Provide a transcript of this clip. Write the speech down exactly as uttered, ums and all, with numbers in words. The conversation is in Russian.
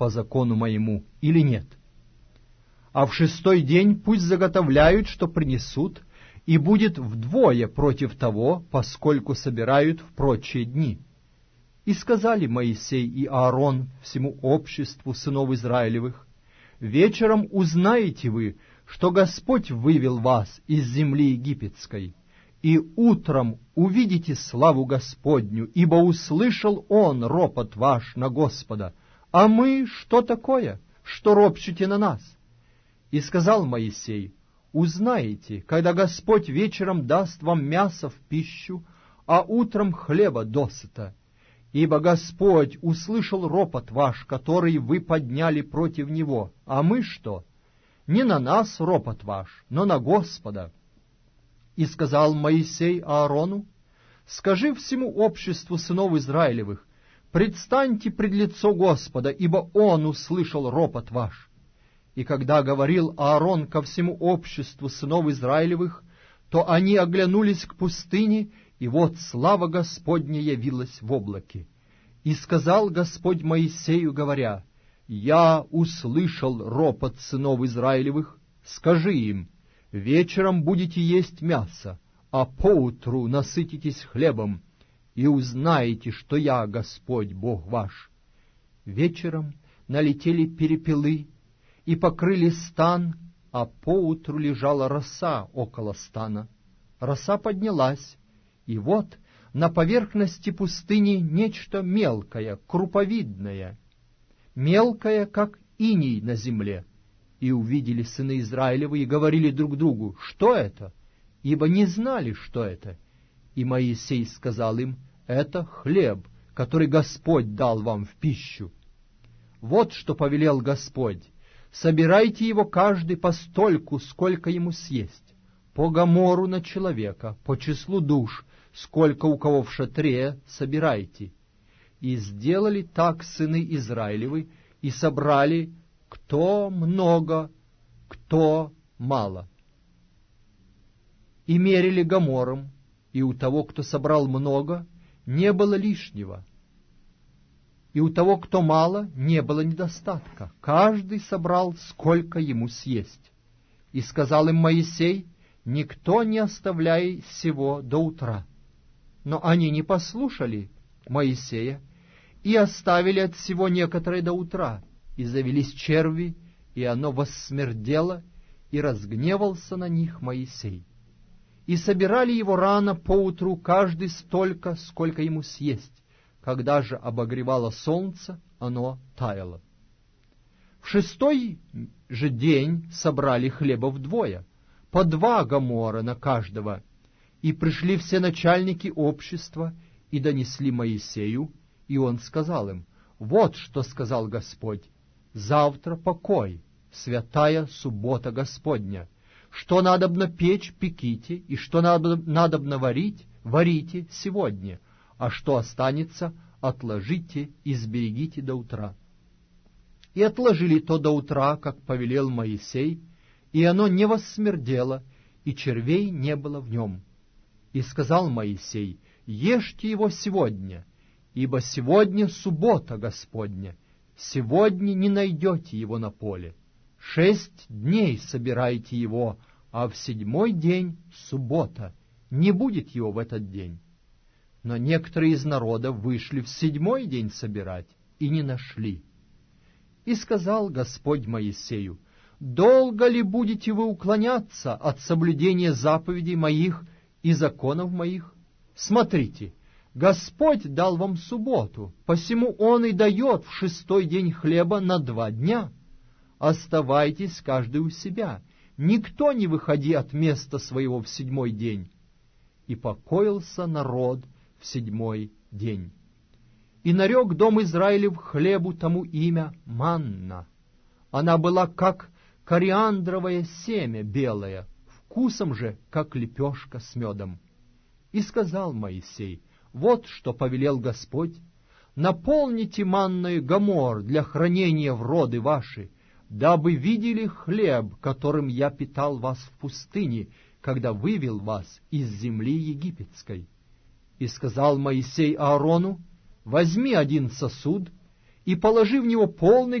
по закону моему или нет? А в шестой день пусть заготовляют, что принесут, и будет вдвое против того, поскольку собирают в прочие дни». И сказали Моисей и Аарон всему обществу сынов Израилевых: «Вечером узнаете вы, что Господь вывел вас из земли египетской, и утром увидите славу Господню, ибо услышал Он ропот ваш на Господа. А мы что такое, что ропщете на нас?» И сказал Моисей: «Узнаете, когда Господь вечером даст вам мясо в пищу, а утром хлеба досыта. Ибо Господь услышал ропот ваш, который вы подняли против Него. А мы что? Не на нас ропот ваш, но на Господа». И сказал Моисей Аарону: «Скажи всему обществу сынов Израилевых: предстаньте пред лицо Господа, ибо Он услышал ропот ваш». И когда говорил Аарон ко всему обществу сынов Израилевых, то они оглянулись к пустыне, и вот слава Господня явилась в облаке. И сказал Господь Моисею, говоря: «Я услышал ропот сынов Израилевых. Скажи им: вечером будете есть мясо, а поутру насытитесь хлебом, и узнаете, что я Господь Бог ваш». Вечером налетели перепелы и покрыли стан, а поутру лежала роса около стана. Роса поднялась, и вот на поверхности пустыни нечто мелкое, круповидное, мелкое, как иней на земле. И увидели сыны Израилевы и говорили друг другу: «Что это?» Ибо не знали, что это. И Моисей сказал им: «Это хлеб, который Господь дал вам в пищу. Вот что повелел Господь: собирайте его каждый постольку, сколько ему съесть, по гомору на человека, по числу душ, сколько у кого в шатре, собирайте». И сделали так сыны Израилевы, и собрали кто много, кто мало. И мерили гомором, и у того, кто собрал много, не было лишнего, и у того, кто мало, не было недостатка. Каждый собрал, сколько ему съесть. И сказал им Моисей: «Никто не оставляй сего до утра». Но они не послушали Моисея и оставили от всего некоторое до утра, и завелись черви, и оно воссмердело, и разгневался на них Моисей. И собирали его рано поутру, каждый столько, сколько ему съесть. Когда же обогревало солнце, оно таяло. В шестой же день собрали хлеба вдвое, по два гомора на каждого, и пришли все начальники общества и донесли Моисею, и он сказал им: «Вот что сказал Господь: завтра покой, святая суббота Господня. Что надобно печь, пеките, и что надобно варить, варите сегодня, а что останется, отложите и сберегите до утра». И отложили то до утра, как повелел Моисей, и оно не воссмердело, и червей не было в нем. И сказал Моисей: «Ешьте его сегодня, ибо сегодня суббота Господня, сегодня не найдете его на поле. Шесть дней собирайте его, а в седьмой день суббота, не будет его в этот день». Но некоторые из народа вышли в седьмой день собирать и не нашли. И сказал Господь Моисею: «Долго ли будете вы уклоняться от соблюдения заповедей моих и законов моих? Смотрите, Господь дал вам субботу, посему Он и дает в шестой день хлеба на два дня. Оставайтесь каждый у себя, никто не выходи от места своего в седьмой день». И покоился народ в седьмой день. И нарек дом Израилев хлебу тому имя манна. Она была как кориандровое семя белое, вкусом же, как лепешка с медом. И сказал Моисей: «Вот что повелел Господь: наполните манною гомор для хранения в роды ваши, дабы видели хлеб, которым я питал вас в пустыне, когда вывел вас из земли египетской». И сказал Моисей Аарону: «Возьми один сосуд и положи в него полный